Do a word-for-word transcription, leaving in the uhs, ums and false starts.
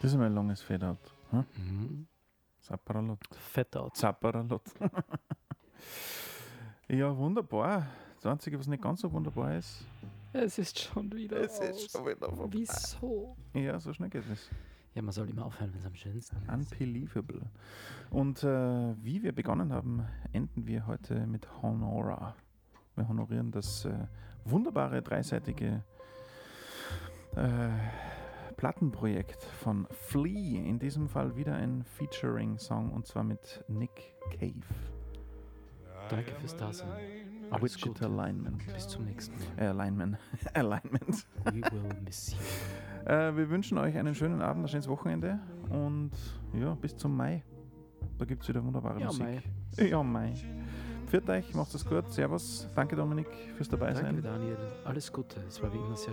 Das ist mal ein langes Fade-Out. Hm? Mhm. Zapparalot. Fett-Out. Zapparalot. Ja, wunderbar. Das Einzige, was nicht ganz so wunderbar ist. Es ist schon wieder Es aus. ist schon wieder vorbei. Wieso? Ja, so schnell geht es. Ja, man soll immer aufhören, wenn es am schönsten ist. Unbelievable. Und äh, wie wir begonnen haben, enden wir heute mit Honora. Wir honorieren das äh, wunderbare, dreiseitige äh, Plattenprojekt von Flea. In diesem Fall wieder ein Featuring-Song und zwar mit Nick Cave. Danke fürs Dasein. Alles Widget Gute. Alignment. Bis zum nächsten Mal. Äh, Alignment. Alignment. We will miss you. Äh, wir wünschen euch einen schönen Abend, ein schönes Wochenende und ja, bis zum Mai. Da gibt es wieder wunderbare Ja, Musik. Mai. Ja, Mai. Pfiat euch, macht es gut. Servus. Danke, Dominik, fürs dabei Danke, sein. Daniel. Alles Gute. Es war wie immer sehr